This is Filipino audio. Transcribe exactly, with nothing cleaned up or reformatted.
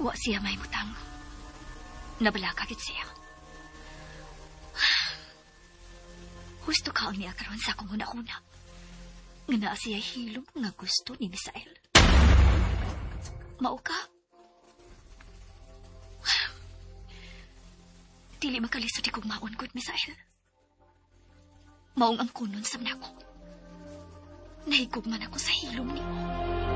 Wa siya may mutang. Nabalakagit siya. Gusto ka ang niya karon sa akong una-una. Nga naa siya hilom nga gusto ni Misael. Mao ka? Dili makalisod ikong maon good, Misael. Maong ang kunon sa nako. Nahigugman ako sa hilom ni.